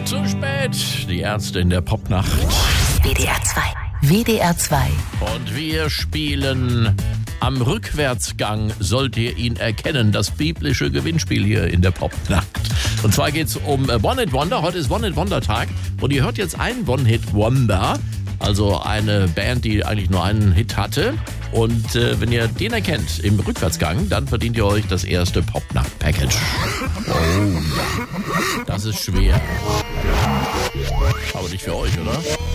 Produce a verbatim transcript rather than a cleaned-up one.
Zu spät, die Ärzte in der Popnacht. W D R zwei. W D R zwei. Und wir spielen am Rückwärtsgang, sollt ihr ihn erkennen, das biblische Gewinnspiel hier in der Popnacht. Und zwar geht's um One-Hit-Wonder. Heute ist One-Hit-Wonder-Tag und ihr hört jetzt einen One-Hit-Wonder, also eine Band, die eigentlich nur einen Hit hatte. Und äh, wenn ihr den erkennt im Rückwärtsgang, dann verdient ihr euch das erste Popnacht-Package. Oh, das ist schwer. Aber nicht für euch, oder?